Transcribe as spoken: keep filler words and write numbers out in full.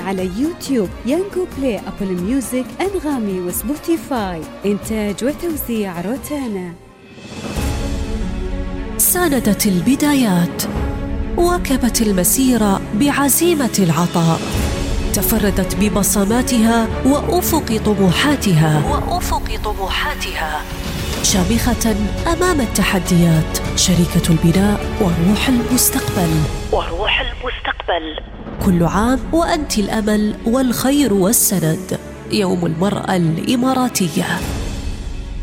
على يوتيوب، يانجو بلاي، أبل ميوزك، أنغامي وسبوتيفاي. إنتاج وتوزيع روتانا. ساندت البدايات، واكبت المسيرة بعزيمة العطاء، تفردت ببصماتها وأفق طموحاتها وأفق طموحاتها شامخة أمام التحديات، شريكة البناء وروح المستقبل وروح المستقبل. كل عام وأنت الأمل والخير والسند. يوم المرأة الإماراتية.